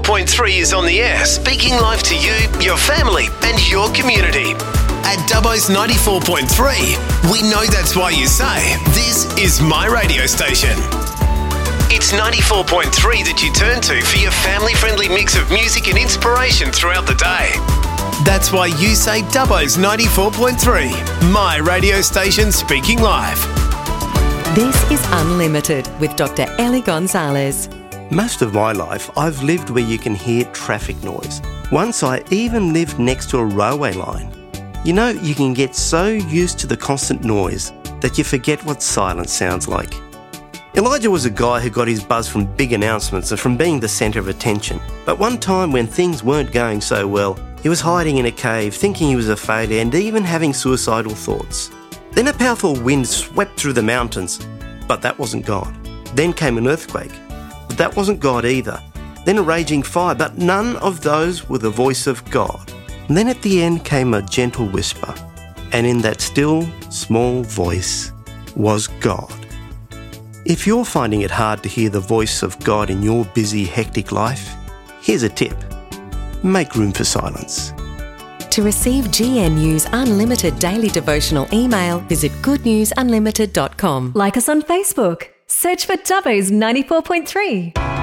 94.3 is on the air, speaking live to you, your family and your community. At Dubbo's 94.3, we know that's why you say, this is my radio station. It's 94.3 that you turn to for your family-friendly mix of music and inspiration throughout the day. That's why you say Dubbo's 94.3, my radio station speaking live. This is Unlimited with Dr. Ellie Gonzalez. Most of my life, I've lived where you can hear traffic noise. Once I even lived next to a railway line. You know, you can get so used to the constant noise that you forget what silence sounds like. Elijah was a guy who got his buzz from big announcements and from being the centre of attention. But one time when things weren't going so well, he was hiding in a cave, thinking he was a failure and even having suicidal thoughts. Then a powerful wind swept through the mountains, but that wasn't God. Then came an earthquake, but that wasn't God either. Then a raging fire, but none of those were the voice of God. And then at the end came a gentle whisper, and in that still, small voice was God. If you're finding it hard to hear the voice of God in your busy, hectic life, here's a tip. Make room for silence. To receive GNU's unlimited daily devotional email, visit goodnewsunlimited.com. Like us on Facebook. Search for Dubbo's 94.3.